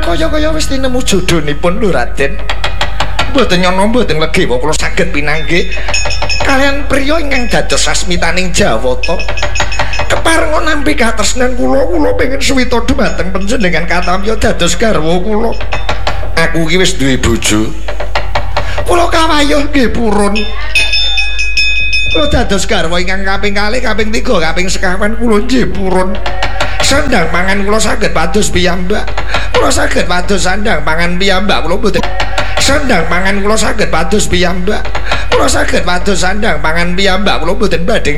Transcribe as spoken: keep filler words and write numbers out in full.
kaya-kaya wis tinemu jodhonipun lho Raden. Mboten nyono mboten legi kula saged pinanggih kalian priya ingkang dados asmitaning Jawata. Keparenga nampi katresnan kula, kula pengin suwita dhumateng panjenengan katamya dados garwa kula. Aku iki wis duwe bojo. Kula kawayuh nggih purun. Kula dados garwa ingkang kaping kalih, kaping tiga, kaping sekawan kula nggih purun. Sandang pangan kula saged pados piyambak. Kula saged pados sandang pangan piyambak kula mboten. Sandang pangan kula saged pados piyambak. Kula saged pados sandang pangan piyambak kula mboten badhe